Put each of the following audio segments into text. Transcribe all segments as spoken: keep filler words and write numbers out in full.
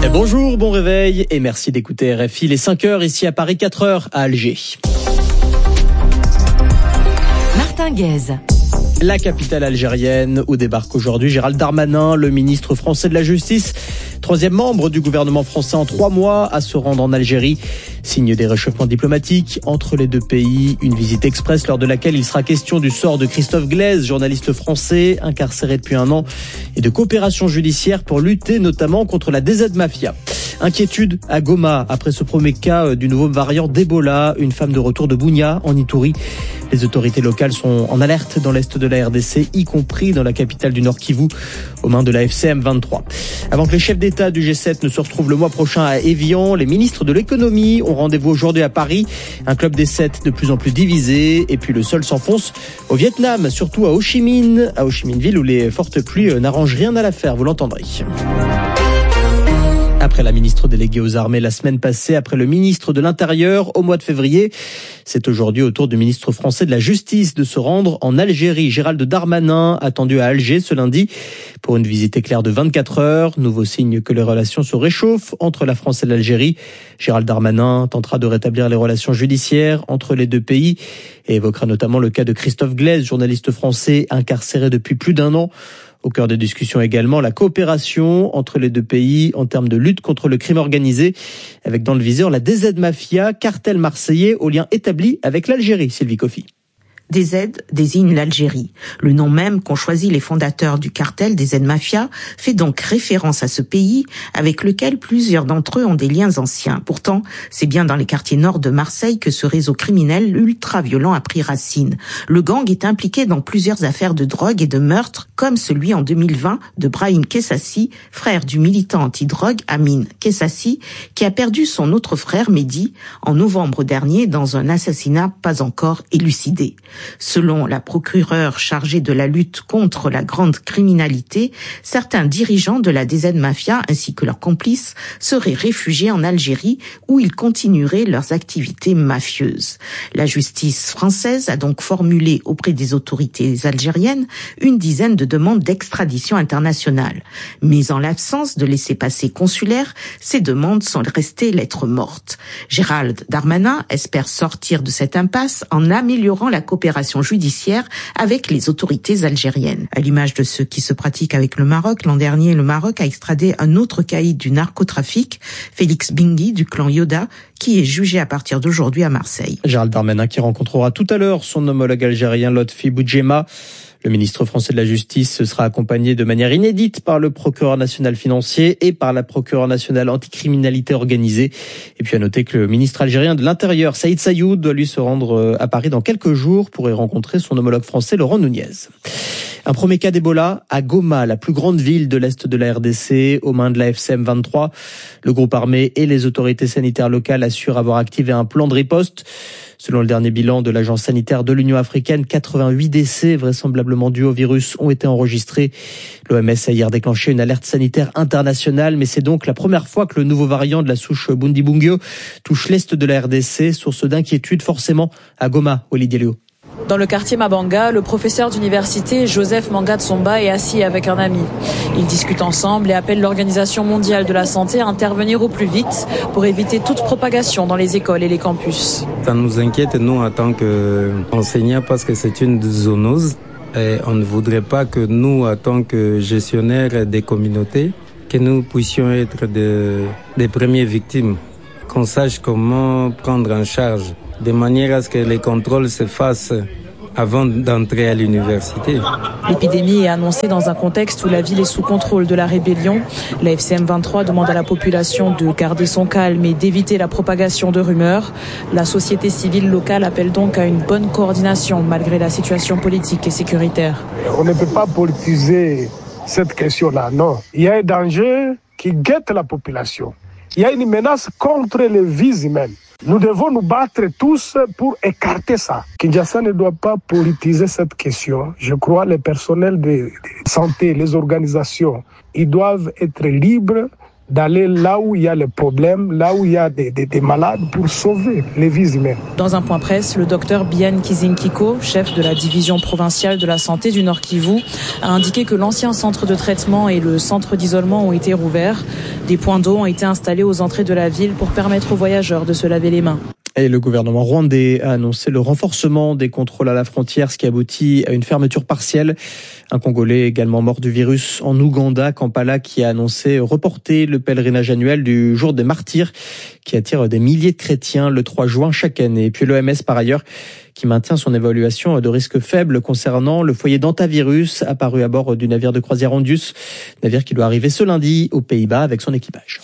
Et bonjour, bon réveil et merci d'écouter R F I. Les cinq heures ici à Paris, quatre heures à Alger. Martin Guez. La capitale algérienne où débarque aujourd'hui Gérald Darmanin, le ministre français de la Justice, troisième membre du gouvernement français en trois mois à se rendre en Algérie. Signe des réchauffements diplomatiques entre les deux pays. Une visite express lors de laquelle il sera question du sort de Christophe Glaise, journaliste français incarcéré depuis un an, et de coopération judiciaire pour lutter notamment contre la D Z Mafia. Inquiétude à Goma après ce premier cas du nouveau variant d'Ebola, une femme de retour de Bounia en Ituri. Les autorités locales sont en alerte dans l'est de la R D C, y compris dans la capitale du Nord Kivu, aux mains de la F C M vingt-trois. Avant que les chefs d'État du G sept ne se retrouvent le mois prochain à Évian, les ministres de l'économie ont rendez-vous aujourd'hui à Paris. Un club des sept de plus en plus divisé. Et puis le sol s'enfonce au Vietnam, surtout à Ho Chi Minh, à Ho Chi Minh Ville où les fortes pluies n'arrangent rien à l'affaire, vous l'entendrez. Après la ministre déléguée aux armées la semaine passée, après le ministre de l'Intérieur au mois de février, c'est aujourd'hui au tour du ministre français de la Justice de se rendre en Algérie. Gérald Darmanin, attendu à Alger ce lundi pour une visite éclair de vingt-quatre heures. Nouveau signe que les relations se réchauffent entre la France et l'Algérie. Gérald Darmanin tentera de rétablir les relations judiciaires entre les deux pays et évoquera notamment le cas de Christophe Glaise, journaliste français incarcéré depuis plus d'un an. Au cœur des discussions également, la coopération entre les deux pays en termes de lutte contre le crime organisé, avec dans le viseur la D Z Mafia, cartel marseillais aux liens établis avec l'Algérie. Sylvie Coffy. D Z désigne l'Algérie. Le nom même qu'ont choisi les fondateurs du cartel D Z Mafia fait donc référence à ce pays avec lequel plusieurs d'entre eux ont des liens anciens. Pourtant, c'est bien dans les quartiers nord de Marseille que ce réseau criminel ultra-violent a pris racine. Le gang est impliqué dans plusieurs affaires de drogue et de meurtre, comme celui en deux mille vingt de Brahim Kessassi, frère du militant anti-drogue Amin Kessassi, qui a perdu son autre frère Mehdi en novembre dernier dans un assassinat pas encore élucidé. Selon la procureure chargée de la lutte contre la grande criminalité, certains dirigeants de la D Z Mafia ainsi que leurs complices seraient réfugiés en Algérie où ils continueraient leurs activités mafieuses. La justice française a donc formulé auprès des autorités algériennes une dizaine de demandes d'extradition internationale. Mais en l'absence de laissez-passer consulaire, ces demandes sont restées lettres mortes. Gérald Darmanin espère sortir de cette impasse en améliorant la coopération judiciaire avec les autorités algériennes. À l'image de ce qui se pratique avec le Maroc, l'an dernier, le Maroc a extradé un autre caïd du narcotrafic, Félix Bingui, du clan Yoda, qui est jugé à partir d'aujourd'hui à Marseille. Gérald Darmanin qui rencontrera tout à l'heure son homologue algérien Lotfi Boudjema. Le ministre français de la Justice sera accompagné de manière inédite par le procureur national financier et par la procureure nationale anticriminalité organisée. Et puis à noter que le ministre algérien de l'Intérieur, Saïd Sayoud, doit lui se rendre à Paris dans quelques jours pour y rencontrer son homologue français Laurent Nunez. Un premier cas d'Ebola à Goma, la plus grande ville de l'Est de la R D C, aux mains de la F C M vingt-trois. Le groupe armé et les autorités sanitaires locales assurent avoir activé un plan de riposte. Selon le dernier bilan de l'Agence sanitaire de l'Union africaine, quatre-vingt-huit décès vraisemblablement dus au virus ont été enregistrés. L'O M S a hier déclenché une alerte sanitaire internationale, mais c'est donc la première fois que le nouveau variant de la souche Bundibugyo touche l'Est de la R D C, source d'inquiétude forcément à Goma, Walid Elio. Dans le quartier Mabanga, le professeur d'université Joseph Manga Tsomba est assis avec un ami. Ils discutent ensemble et appellent l'Organisation mondiale de la santé à intervenir au plus vite pour éviter toute propagation dans les écoles et les campus. Ça nous inquiète, nous, en tant qu'enseignants, parce que c'est une zoonose. Et on ne voudrait pas que nous, en tant que gestionnaires des communautés, que nous puissions être de, des premières victimes. Qu'on sache comment prendre en charge, de manière à ce que les contrôles se fassent avant d'entrer à l'université. L'épidémie est annoncée dans un contexte où la ville est sous contrôle de la rébellion. La F C M vingt-trois demande à la population de garder son calme et d'éviter la propagation de rumeurs. La société civile locale appelle donc à une bonne coordination malgré la situation politique et sécuritaire. On ne peut pas politiser cette question-là, non. Il y a un danger qui guette la population. Il y a une menace contre les vies humaines. Nous devons nous battre tous pour écarter ça. Kinshasa ne doit pas politiser cette question. Je crois que les personnels de santé, les organisations, ils doivent être libres d'aller là où il y a les problèmes, là où il y a des, des, des malades pour sauver les vies humaines. Dans un point presse, le docteur Bian Kizinkiko, chef de la division provinciale de la santé du Nord Kivu, a indiqué que l'ancien centre de traitement et le centre d'isolement ont été rouverts. Des points d'eau ont été installés aux entrées de la ville pour permettre aux voyageurs de se laver les mains. Et le gouvernement rwandais a annoncé le renforcement des contrôles à la frontière, ce qui aboutit à une fermeture partielle. Un Congolais également mort du virus en Ouganda, Kampala, qui a annoncé reporter le pèlerinage annuel du Jour des Martyrs, qui attire des milliers de chrétiens le trois juin chaque année. Et puis l'O M S, par ailleurs, qui maintient son évaluation de risque faible concernant le foyer d'hantavirus apparu à bord du navire de croisière Ondius, navire qui doit arriver ce lundi aux Pays-Bas avec son équipage.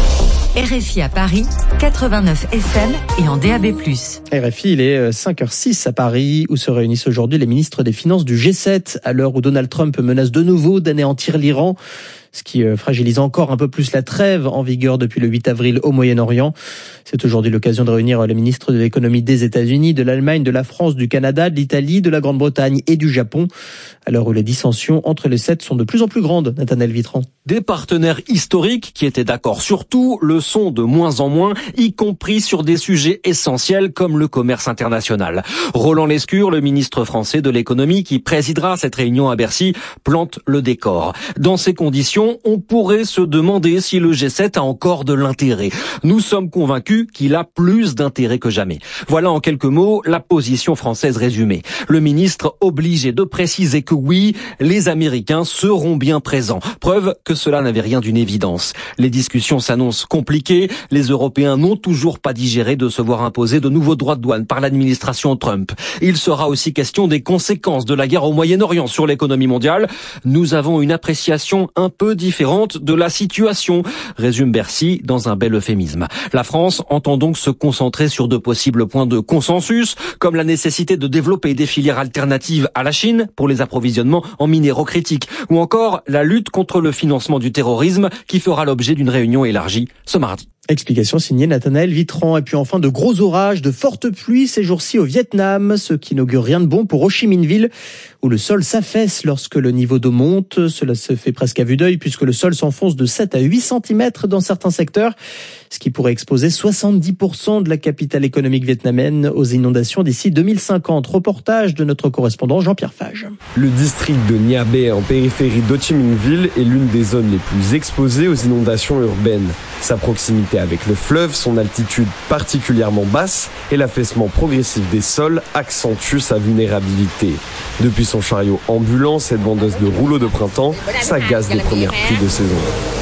R F I à Paris, quatre-vingt-neuf F M et en D A B plus. R F I, il est cinq heures six à Paris, où se réunissent aujourd'hui les ministres des Finances du G sept, à l'heure où Donald Trump menace de nouveau d'anéantir l'Iran, ce qui fragilise encore un peu plus la trêve en vigueur depuis le huit avril au Moyen-Orient. C'est aujourd'hui l'occasion de réunir les ministres de l'économie des États-Unis, de l'Allemagne, de la France, du Canada, de l'Italie, de la Grande-Bretagne et du Japon, à l'heure où les dissensions entre les sept sont de plus en plus grandes. Nathanaël Vitran. Des partenaires historiques qui étaient d'accord sur tout le sont de moins en moins, y compris sur des sujets essentiels comme le commerce international. Roland Lescure, le ministre français de l'économie qui présidera cette réunion à Bercy, plante le décor. Dans ces conditions, on pourrait se demander si le G sept a encore de l'intérêt. Nous sommes convaincus qu'il a plus d'intérêt que jamais. Voilà en quelques mots la position française résumée. Le ministre obligé de préciser que oui, les Américains seront bien présents. Preuve que cela n'avait rien d'une évidence. Les discussions s'annoncent compliquées. Les Européens n'ont toujours pas digéré de se voir imposer de nouveaux droits de douane par l'administration Trump. Il sera aussi question des conséquences de la guerre au Moyen-Orient sur l'économie mondiale. Nous avons une appréciation un peu différente de la situation, résume Bercy dans un bel euphémisme. La France entend donc se concentrer sur de possibles points de consensus, comme la nécessité de développer des filières alternatives à la Chine pour les approvisionnements en minéraux critiques, ou encore la lutte contre le financement du terrorisme qui fera l'objet d'une réunion élargie ce mardi. Explication signée Nathanaël Vitran. Et puis enfin, de gros orages, de fortes pluies ces jours-ci au Vietnam, ce qui n'augure rien de bon pour Ho Chi Minh Ville, où le sol s'affaisse lorsque le niveau d'eau monte. Cela se fait presque à vue d'œil puisque le sol s'enfonce de sept à huit centimètres dans certains secteurs, ce qui pourrait exposer soixante-dix pour cent de la capitale économique vietnamienne aux inondations d'ici deux mille cinquante. Reportage de notre correspondant Jean-Pierre Fage. Le district de Nha Be en périphérie d'Ho Chi Minh Ville est l'une des zones les plus exposées aux inondations urbaines. Sa proximité avec le fleuve, son altitude particulièrement basse et l'affaissement progressif des sols accentuent sa vulnérabilité. Depuis son chariot ambulant, cette vendeuse de rouleaux de printemps s'agace des premières pluies de saison.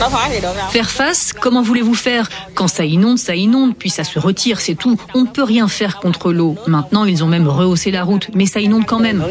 Faire face, comment voulez-vous faire ? Quand ça inonde, ça inonde, puis ça se retire, c'est tout. On ne peut rien faire contre l'eau. Maintenant, ils ont même rehaussé la route, mais ça inonde quand même.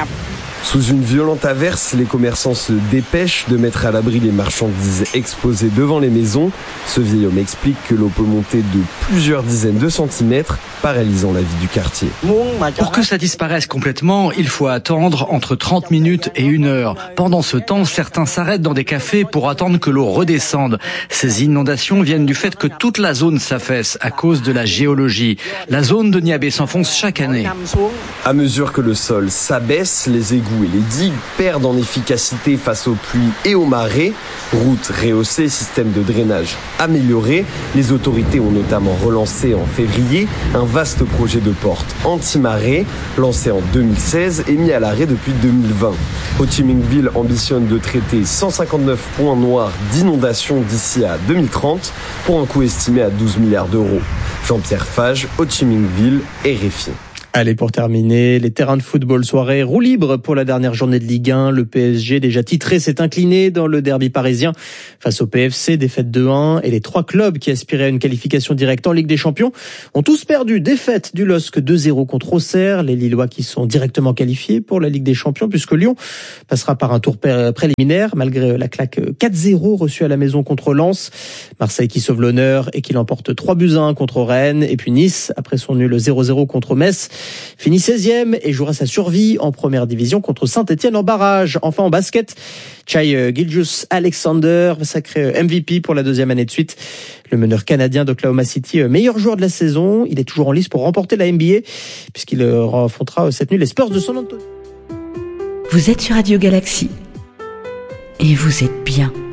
Sous une violente averse, les commerçants se dépêchent de mettre à l'abri les marchandises exposées devant les maisons. Ce vieil homme explique que l'eau peut monter de plusieurs dizaines de centimètres, paralysant la vie du quartier. Pour que ça disparaisse complètement, il faut attendre entre trente minutes et une heure. Pendant ce temps, certains s'arrêtent dans des cafés pour attendre que l'eau redescende. Ces inondations viennent du fait que toute la zone s'affaisse à cause de la géologie. La zone de Nha Be s'enfonce chaque année. À mesure que le sol s'abaisse, les égouts et les digues perdent en efficacité face aux pluies et aux marées. Routes rehaussées, système de drainage amélioré. Les autorités ont notamment relancé en février un vaste projet de porte anti-marée, lancé en deux mille seize et mis à l'arrêt depuis deux mille vingt. Ho Chi Minh Ville ambitionne de traiter cent cinquante-neuf points noirs d'inondation d'ici à deux mille trente pour un coût estimé à douze milliards d'euros. Jean-Pierre Fage, Ho Chi Minh Ville, R F I. Allez, pour terminer, les terrains de football soirée roue libre pour la dernière journée de Ligue un. Le P S G, déjà titré, s'est incliné dans le derby parisien face au P F C, défaite deux un. Et les trois clubs qui aspiraient à une qualification directe en Ligue des Champions ont tous perdu. Défaite du L O S C deux zéro contre Auxerre. Les Lillois qui sont directement qualifiés pour la Ligue des Champions puisque Lyon passera par un tour préliminaire malgré la claque quatre zéro reçue à la maison contre Lens. Marseille qui sauve l'honneur et qui l'emporte trois buts à un contre Rennes. Et puis Nice, après son nul zéro zéro contre Metz, finit seizième et jouera sa survie en première division contre Saint-Etienne en barrage. Enfin en basket, Shai Gilgeous-Alexander, sacré M V P pour la deuxième année de suite. Le meneur canadien d'Oklahoma City, meilleur joueur de la saison. Il est toujours en lice pour remporter la N B A puisqu'il affrontera cette nuit les Spurs de San Antonio. Vous êtes sur Radio Galaxy et vous êtes bien.